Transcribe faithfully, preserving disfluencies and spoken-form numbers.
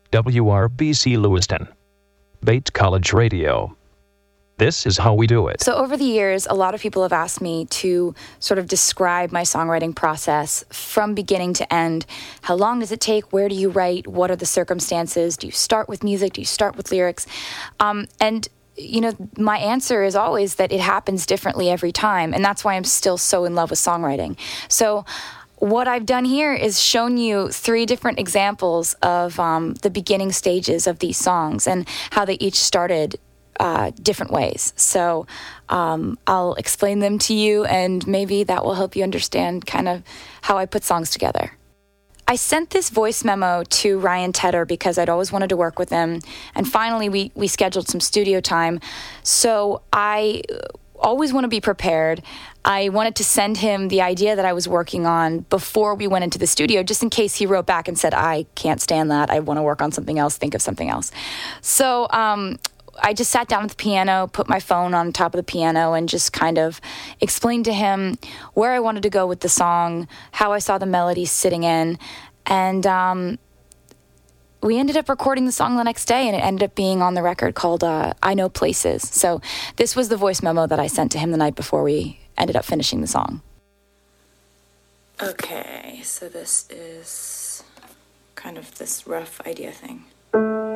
W R B C Lewiston, Bates College Radio. This is how we do it. So over the years, a lot of people have asked me to sort of describe my songwriting process from beginning to end. How long does it take? Where do you write? What are the circumstances? Do you start with music? Do you start with lyrics? Um, and you know, my answer is always that it happens differently every time. And that's why I'm still so in love with songwriting. So what I've done here is shown you three different examples of um, the beginning stages of these songs and how they each started uh, different ways. So um, I'll explain them to you, and maybe that will help you understand kind of how I put songs together. I sent this voice memo to Ryan Tedder because I'd always wanted to work with him, and finally we, we scheduled some studio time. So I always want to be prepared. I wanted to send him the idea that I was working on before we went into the studio, just in case he wrote back and said, I can't stand that, I want to work on something else, think of something else. So um, I just sat down at the piano, put my phone on top of the piano, and just kind of explained to him where I wanted to go with the song, how I saw the melodies sitting in, and um, we ended up recording the song the next day, and it ended up being on the record called uh, I Know Places. So this was the voice memo that I sent to him the night before we ended up finishing the song. Okay, so this is kind of this rough idea thing.